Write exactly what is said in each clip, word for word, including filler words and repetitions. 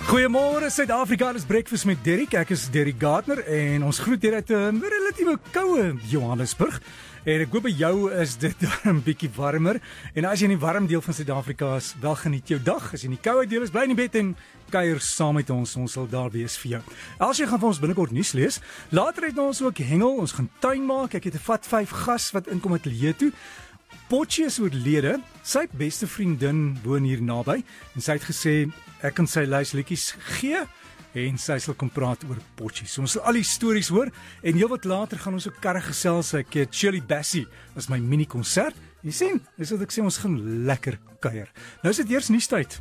Goeiemôre Suid-Afrikaners, Breakfast met Derrick. Ek is Derrick Gardner en ons groet hier uit 'n relatiewe koue Johannesburg. En ek hoop by jou is dit 'n bietjie warmer. En as jy in die warm deel van Suid-Afrika is, wel geniet jou dag. As jy in die koue deel is, bly in die bed en kuier saam met ons. Ons sal daar wees vir jou. As jy gaan vir ons binnekort nuus lees. Later het ons ook hengel, ons gaan tuin maak. Ek het 'n vat vyf gas wat inkom uit Leë toe. Potjie is oorlede. Sy beste vriendin woon hier naby en sy het gesê ek kan sy lys liedjies gee en sy sal kom praat oor Potjie. So ons sal al die stories hoor en heel wat later gaan ons ook karre gesels. Ek het Shirley Bassey as my mini konsert. Jy sien, dis wat ek sê, ons gaan lekker kuier. Nou is dit eers nuustyd.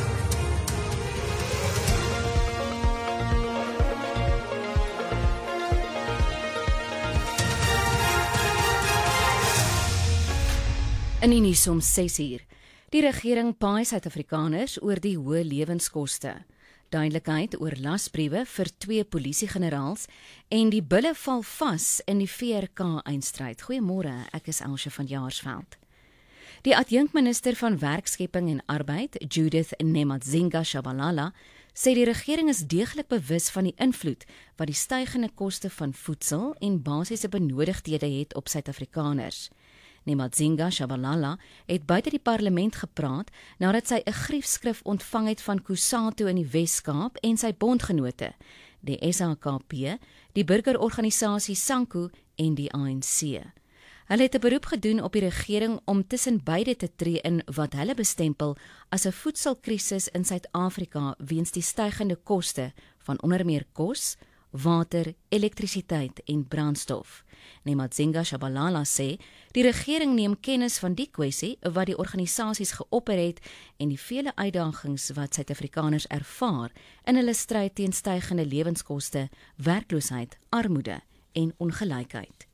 In die nuus om ses uur. Die regering paai Suid-Afrikaners oor die hoë lewenskoste. Duidelikheid oor lasbriewe vir twee polisiegeneraals en die bulle val vas in die V R K-eindstryd. Goeiemôre, ek is Elsje van Jaarsveld. Die adjunkminister van Werkskepping en Arbeid, Judith Nemadzinga Shabalala, sê die regering is deeglik bewus van die invloed wat die stygende koste van voedsel en basiese benodigdhede het op Suid-Afrikaners. Nemadzinga Shabalala het buite die parlement gepraat nadat sy 'n griefskrif ontvang het van Kusatu in die Wes-Kaap en sy bondgenote, die S A K P, die burgerorganisasie SANKO en die A N C. Hulle het 'n beroep gedoen op die regering om tussen beide te tree in wat hulle bestempel as 'n voedselkrisis in Suid-Afrika weens die stygende koste van onder meer kos, water, elektrisiteit en brandstof. Nemadzinga Shabalala sê, die regering neem kennis van die kwessie wat die organisasies geopper het en die vele uitdagings wat Suid-Afrikaners ervaar in hulle stryd teen stygende lewenskoste, werkloosheid, armoede en ongelykheid.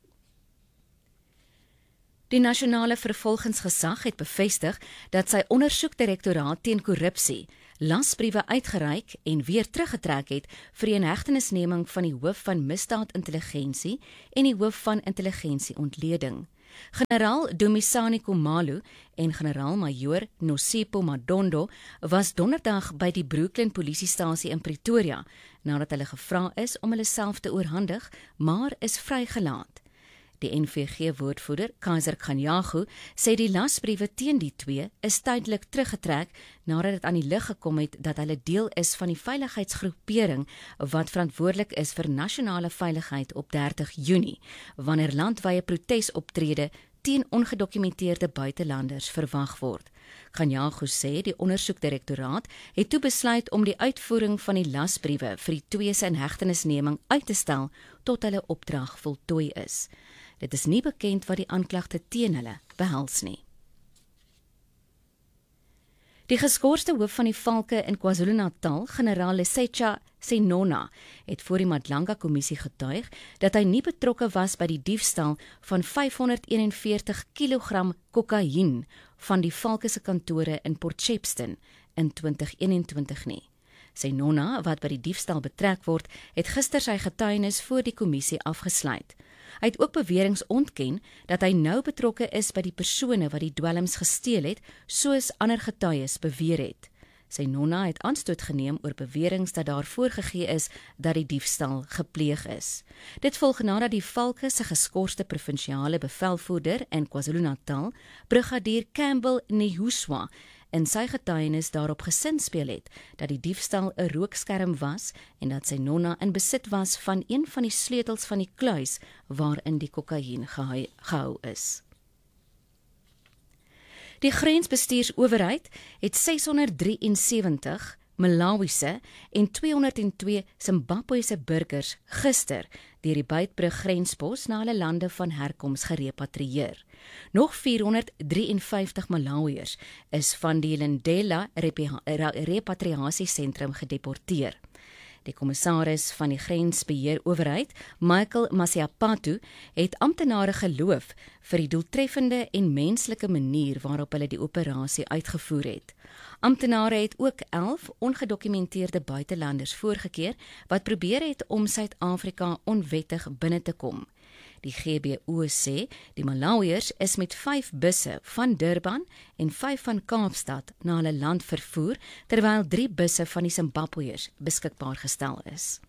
Die nasionale vervolgingsgesag het bevestig dat sy ondersoekdirektoraat teen korrupsie lasbriewe uitgereik en weer teruggetrek het vir die inhegtenisneming van die hoof van misdaadintelligensie en die hoof van intelligensieontleding. Generaal Dumisani Khumalo en generaal-majoor Nosipho Madondo was donderdag by die Brooklyn polisiestasie in Pretoria nadat hulle gevra is om hulle self te oorhandig, maar is vrygelaat. Die N V G-woordvoerder, Kaiser Kganyago, sê die lasbriewe teen die twee is tydelik teruggetrek nadat dit aan die lig gekom het dat hulle deel is van die veiligheidsgroepering wat verantwoordelik is vir nasionale veiligheid op dertig Junie, wanneer landwye protesoptrede teen ongedokumenteerde buitelanders verwag word. Kganyago sê die ondersoekdirektoraat het toe besluit om die uitvoering van die lasbriewe vir die twee se inhegtenisneming uit te stel tot hulle opdrag voltooi is. Dit is nie bekend wat die aanklagte teen hulle behels nie. Die geskorste hoof van die Valke in KwaZulu-Natal, generaal Lesetja Senona, het voor die Madlanga-kommissie getuig dat hy nie betrokke was by die diefstal van vyfhonderdeenenveertig kilogram kokain van die Valke se kantore in Port Shepstone in twintig eenentwintig nie. Senona, wat by die diefstal betrek word, het gister sy getuienis voor die kommissie afgesluit. Hy het ook beweringe ontken dat hy nou betrokke is by die persone wat die dwelms gesteel het, soos ander getuies beweer het. Senona het aanstoot geneem oor beweringe dat daar voorgegee is dat die diefstal gepleeg is. Dit volg nadat die Valke se geskorste provinsiale bevelvoerder in KwaZulu-Natal, brigadier Campbell Nehuswa, in sy getuienis daarop gesinspeel het dat die diefstal 'n rookskerm was en dat Senona in besit was van een van die sleutels van die kluis waarin die kokain gehou, gehou is. Die grensbestuursowerheid het seshonderdsewentig Malawiese en tweehonderdtwee Zimbabwese burgers gister deur die Beitbrug grenspos na hulle lande van herkoms gerepatrieer. Nog vierhonderddrieënvyftig Malawiërs is van die Lindela repatriasiesentrum gedeporteer. Die kommissaris van die grensbeheerowerheid, Michael Masiapatu, het amptenare geloof vir die doeltreffende en menslike manier waarop hulle die operasie uitgevoer het. Amptenare het ook elf ongedokumenteerde buitelanders voorgekeer wat probeer het om Suid-Afrika onwettig binne te kom. Die G B O sê die Malawiërs is met vyf busse van Durban en vyf van Kaapstad na hulle land vervoer, terwyl drie busse van die Zimbabweërs beskikbaar gestel is.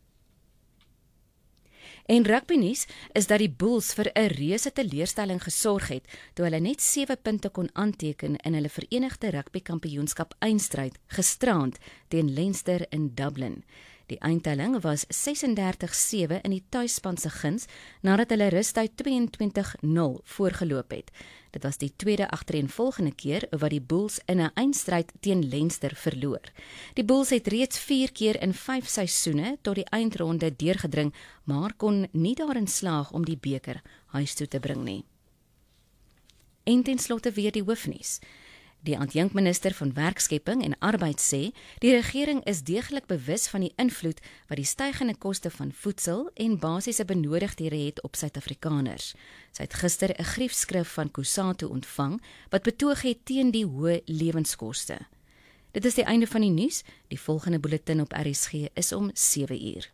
En rugbynuus is dat die Bulls vir 'n reuse teleurstelling gesorg het toe hulle net sewe punte kon aanteken in hulle Verenigde Rugby Kampioenskap eindstryd gisterand teen Leinster in Dublin. Die eindtelling was sesendertig sewe in die tuisspan se guns nadat hulle rustyd tweeëntwintig nul voorgeloop het. Dit was die tweede agtereenvolgende keer wat die Bulls in 'n eindstryd teen Leinster verloor. Die Bulls het reeds vier keer in vyf seisoene tot die eindronde deurgedring, maar kon nie daarin slaag om die beker huis toe te bring nie. En ten slotte weer die hoofnuus. Die adjunkminister van Werkskepping en Arbeid sê, die regering is deeglik bewus van die invloed wat die stygende koste van voedsel en basiese benodigdhede het op Suid-Afrikaners. Sy het gister 'n griefskrif van Kusatu ontvang wat betoog het teen die hoë lewenskoste. Dit is die einde van die nuus. Die volgende bulletin op R S G is om sewe uur.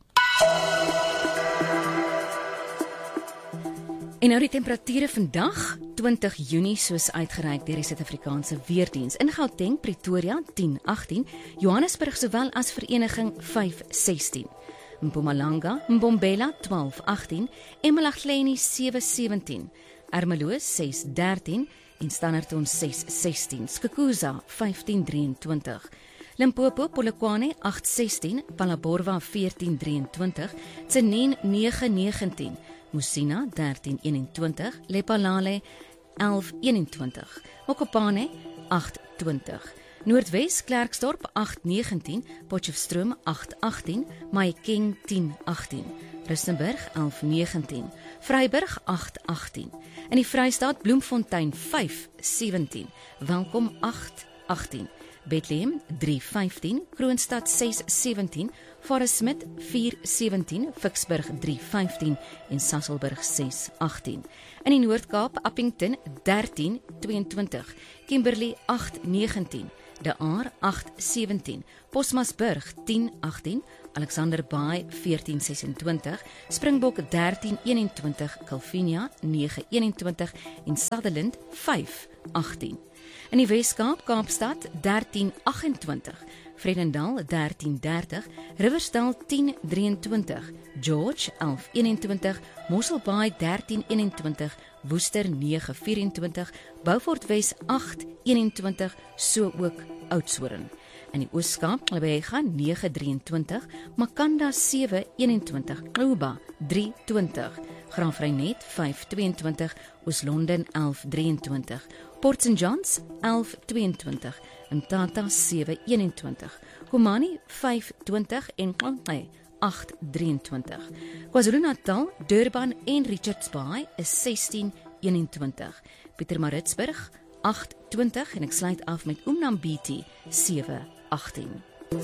En nou die temperature vandag, twintig Junie soos uitgereik deur die Suid-Afrikaanse Weerdiens. In Gauteng, Pretoria tien agtien, Johannesburg sowel as Vereniging vyf sestien. Mpumalanga, Mbombela twaalf agtien, Emalahleni sewe sewentien, Ermelo ses dertien en Standerton ses sestien, Skukuza vyftien drieëntwintig. Limpopo, Polokwane agt sestien, Phalaborwa veertien drieëntwintig, Tsenin nege negentien, Musina dertien eenentwintig, Lephalale elf eenentwintig, Mokopane agt twintig, Noordwes Klerksdorp agt negentien, Potchefstroom agt agtien, Mahikeng tien agtien, Rustenburg elf negentien, Vryburg agt agtien, in die Vrystaat Bloemfontein vyf sewentien, Welkom agt agtien, Bethlehem drie vyftien, Kroonstad ses sewentien, Forest Smith vier sewentien, Vicksburg drie vyftien en Sasolburg ses agtien. In die Noord-Kaap Appington dertien tweeëntwintig, Kimberley agt negentien, De Aar agt sewentien, Posmasburg tien agtien, Alexander Bay veertien sesentwintig, Springbok dertien eenentwintig, Calvinia nege eenentwintig en Sutherland vyf agtien. In die Weskaap Kaapstad dertien agentwintig, Vredendal dertien dertig, Riversdal tien drieëntwintig, George elf eenentwintig, Mossel Bay dertien eenentwintig, Woester nege vyfentwintig, Beaufort Wes agt eenentwintig, so ook Oudtshoorn. In die Ooskaap Leboega nege drieëntwintig, Makanda sewe eenentwintig, Klouba drie twintig, Graafrenet vyf tweeëntwintig, Oos-London elf drieëntwintig, Port Saint Johns elf tweeëntwintig, Mthatha sewe eenentwintig, Komani vyf twintig en Klanklei agt drieëntwintig. KwaZulu-Natal, Durban en Richards Bay is sestien eenentwintig, Pietermaritzburg agt twintig en ek sluit af met Umnambiti sewe agtien.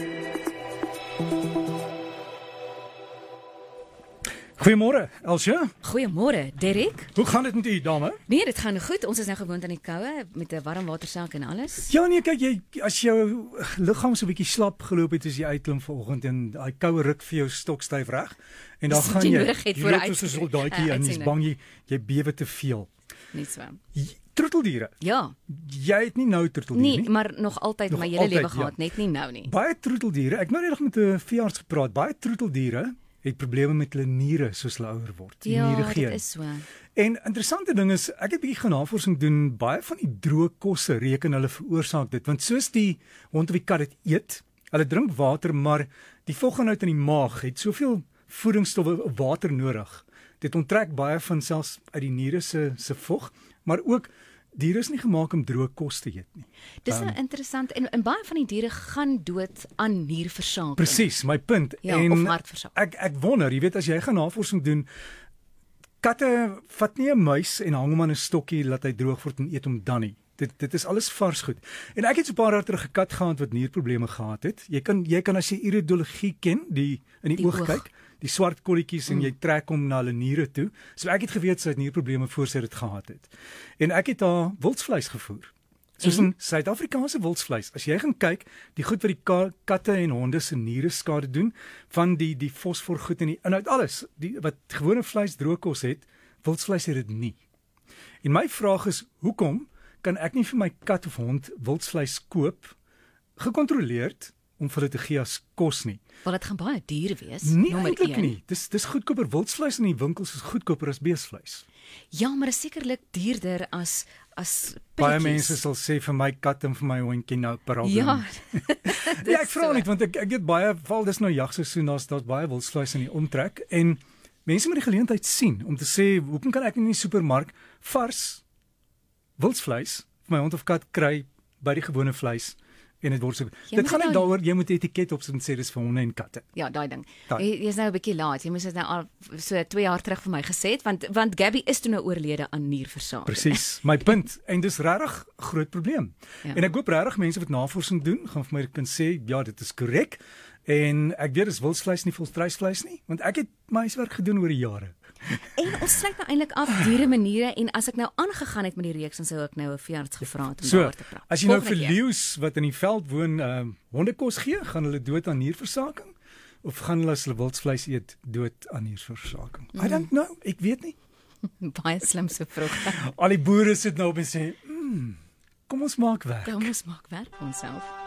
Goeiemôre, Elsje. Goeiemôre, Derek. Hoe gaan dit met u, dame? Nee, dit gaan goed. Ons is nou gewoond aan die koue met 'n warm watersak en alles. Ja, nee, kyk, jy as jou liggaam so 'n bietjie slap geloop het as jy uitklim vanoggend en daai koue ruk vir jou stokstyf reg en dan gaan jy jy nodig het vir 'n loop soos 'n soldaatjie en jy's bang jy jy bewe te veel. Nie so. Troeteldiere. Ja. Jy het nie nou troeteldiere nie. Nee, maar nog altyd Nog my hele altyd, lewe gehad, ja. net nie nou nie. Baie troeteldiere. Ek het nou net met 'n veearts gepraat. Baie troeteldiere het probleme met hulle niere soos hulle ouer word. Die Ja, niere gee. dit is so. En interessante ding is, ek het 'n bietjie navorsing doen, baie van die droë kosse reken hulle veroorsaak dit, want soos die hond of die kat dit eet, hulle drink water, maar die voginhoud in die maag het soveel voedingsstowwe water nodig. Dit onttrek baie van selfs uit die niere se se vog, maar ook diere is nie gemaak om droë kos te eet nie. Dis nou um, interessant en, en baie van die diere gaan dood aan nierversaking. Presies, my punt. Ja, en of hartversaking. Ek ek wonder, jy weet as jy gaan navorsing doen, katte vat nie 'n muis en hang hom aan 'n stokkie laat hy droog word en eet hom dan nie. Dit dit is alles vars goed. En ek het so 'n paar jaar terug 'n kat gehad wat nierprobleme gehad het. Jy kan jy kan as jy iridologie ken, die in die, die oog kyk, die swart kolletjies en mm. jy trek hom na hulle niere toe. So ek het geweet sy het nierprobleme voor sy dit gehad het. En ek het haar wildsvleis gevoer. Soos in Suid-Afrikaanse wildsvleis. As jy gaan kyk, die goed wat die ka katte en honde se niere skade doen, van die die fosfor goed en die inhoud alles, die wat gewone vleis droogkos het, Wildsvleis het dit nie. En my vraag is, hoekom kan ek nie vir my kat of hond wildsvleis koop, gecontroleerd, om vir hulle te gee as kos nie? Want dit gaan baie duur wees. Nie nommer eintlik een. nie. Dis dis goedkoper. Wildsvleis in die winkels is goedkoper as beesvleis. Ja, maar is sekerlik duurder as as Baie pilletjies. mense sal sê vir my kat en vir my hondjie nou per album. Ja. Ja, ek vra net want ek ek weet baie val dis nou jagseisoen, daar's daar's baie wildsvleis in die omtrek en mense moet die geleentheid sien om te sê, hoekom kan ek nie in die supermark vars wildsvleis vir my hond of kat kry by die gewone vleis en dit word so. Jy Dit moet gaan net nou- daaroor jy moet 'n etiket op sit en sê dis vir honde en katte. Ja, daai ding. Daai. Jy jy's nou 'n bietjie laat. Jy moes dit nou al so twee jaar terug vir my gesê het want want Gabby is toe nou oorlede aan nierversaking. Presies, my punt en dis regtig groot probleem. Ja. En ek hoop regtig mense wat navorsing doen, gaan vir my kan sê ja, dit is korrek. En ek weet dis wildsvleis nie volstruisvleis nie, want ek het my huiswerk gedoen oor die jare. En ons sluit nou eintlik af diere maniere en as ek nou aangegaan het met die reeks dan sou ek nou 'n veearts gevra het om So, daaroor te praat. as jy nou vir Volgende keer. leeu's wat in die veld woon, ehm uh, hondekos gee, gaan hulle dood aan nierversaking of gaan hulle as hulle wildsvleis eet dood aan nierversaking? Mm. I don't know, ek weet nie. Baie slim so vroeg. Al die boere sit nou op en sê, mm, kom ons maak werk. Kom ons maak werk vir onsself.